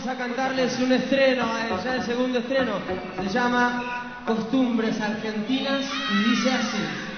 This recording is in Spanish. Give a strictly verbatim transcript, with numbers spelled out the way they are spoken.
a cantarles un estreno, eh, ya el segundo estreno. Se llama Costumbres Argentinas y dice así.